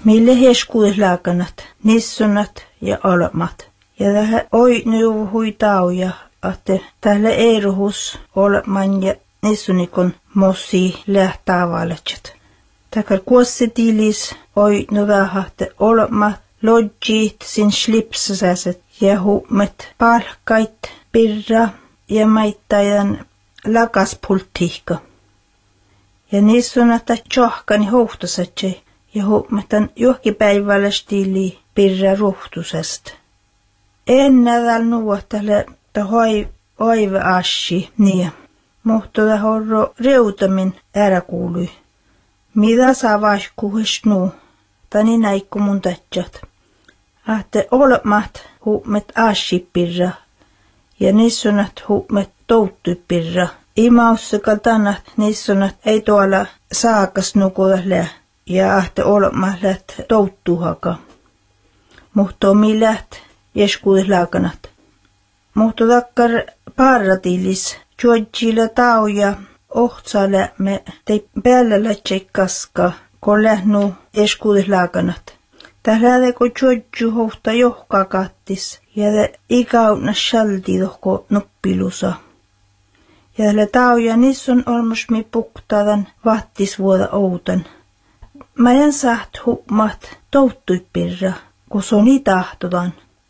Mille heskuuslaakanat, nissunat ja olemat. Ja tähän oi nyt huitauja, että tällä eruhus oleman ja nissunikon mossi lähtää valetset. Takar kuossetilis oi nyt vähähtä olemat lodjit sin slipsasäset ja huumet palkkait pirra ja maittajan lakaspulttiikka. Ja nissunata tjohkani hohtasatse ja huumetan johkipäivällä stili pirra ruhtusesta. Ennädäl nuottalle hoive assi niin, mutta horro reutamin äräkuului. Mitä saa vaihkuhes nuu, tani näikku mun tätsät. Ahte olemat huumet assi pirra ja nissunat huumet touttu pirra. Imaussakal tannat nissunat ei tuolla saakas nukudalle ja ahte olemat läht touttuhaka. Mutta omi läht jeskuuslaakanat. Mutta takkar parratilis, juodjilla tauja, ohtsale me tei päällä lätseikkaska, kun lähnu jeskuuslaakanat. Tällä kun juodju hohta johkaa kattis, ja ikauna shalti tohko nuppilusa. Ja tällä tauja nissun olmusmi puktadan vattisvuoda outan. Mä en saat huumat touttui pirra, kun se on tahtodan.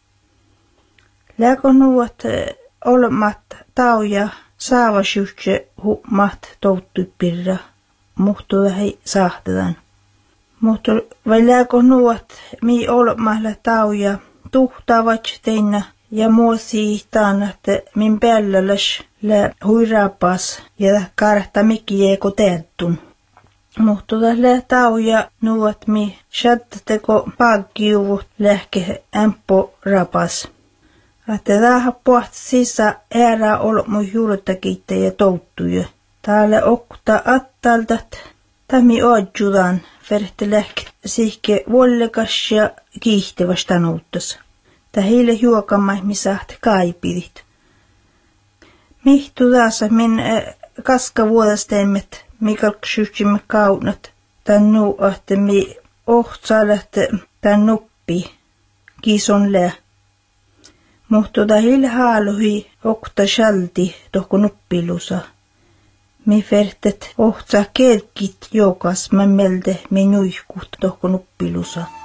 Läkö nuot olemat tauja saavasjuhtse huumat touttui pirra, mutta vähän saahtadan. Mutta vai läkö nuot mi olemalla tauja tuhtaavat teinä ja muosi taan, että min päälläläs lä huirapas ja karta mikki eeko teettun. Mutta tällä tauja nuot mi shatteko paakkiuvut lähke ämppo rapas. Että tähän puht sisä äärä olmu juurtakitte ja touttuja. Täällä okta attaltat tämi oadjudan verhti lähke sihke vollekas ja kiihtävästä nouttas. Tää heille juokamai misahti kaipidit. Mihtu taas min kaskavuodastemmet mikalksyhtimme kaunat. Tän nuu ahte mi ohtsaalat tän nuppi kison lää. Mutta heille haaluhi okta shalti tohko nuppilusa. Mi vertet ohtsa kelkit jokas mä melde mi nuihkut tohko nuppilusa.